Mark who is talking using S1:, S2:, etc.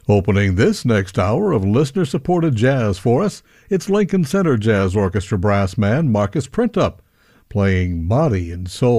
S1: Opening this next hour of listener-supported jazz for us, it's Lincoln Center Jazz Orchestra brass man Marcus Printup playing Body and Soul.